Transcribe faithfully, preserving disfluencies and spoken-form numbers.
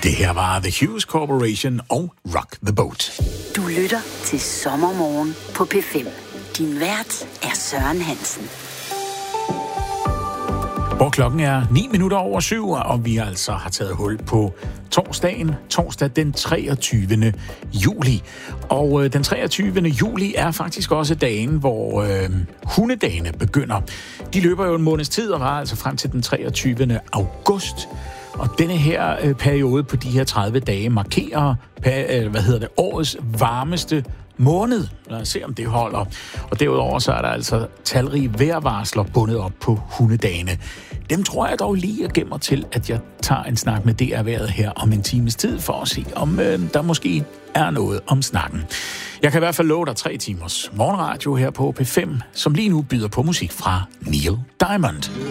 Det her var The Hughes Corporation og Rock the Boat. Du lytter til Sommermorgen på P fem. Din vært er Søren Hansen. Hvor klokken er ni minutter over syv, og vi altså har taget hul på torsdagen, torsdag den treogtyvende juli. Og øh, den treogtyvende juli er faktisk også dagen, hvor øh, hundedagene begynder. De løber jo en måneds tid og var altså frem til den treogtyvende august. Og denne her øh, periode på de her tredive dage markerer øh, hvad hedder det, årets varmeste måned. Lad os se, om det holder. Og derudover så er der altså talrige vejrvarsler bundet op på hundedagene. Dem tror jeg dog lige, jeg gemmer til, at jeg tager en snak med D R-vejret her om en times tid, for at se, om øh, der måske er noget om snakken. Jeg kan i hvert fald love dig tre timers morgenradio her på P fem, som lige nu byder på musik fra Neil Diamond.